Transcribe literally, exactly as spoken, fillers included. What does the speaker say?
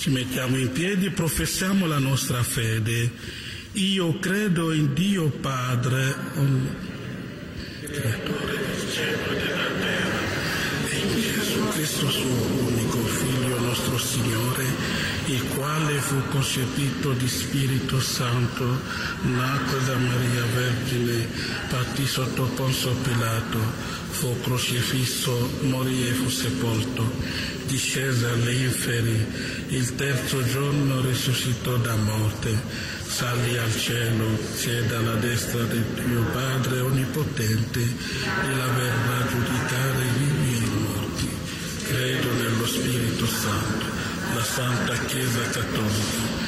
Ci mettiamo in piedi e professiamo la nostra fede. Io credo in Dio Padre, un... creatore del cielo e della terra, e in Gesù Cristo suo unico Figlio nostro Signore, il quale fu concepito di Spirito Santo, nacque da Maria Vergine, partì sotto Ponzio Pilato, fu crocifisso, morì e fu sepolto, discese agli inferi, il terzo giorno risuscitò da morte, salì al cielo, siede alla destra di Dio Padre Onnipotente, e la verrà a giudicare i vivi e i morti. Credo nello Spirito Santo, la Santa Chiesa Cattolica,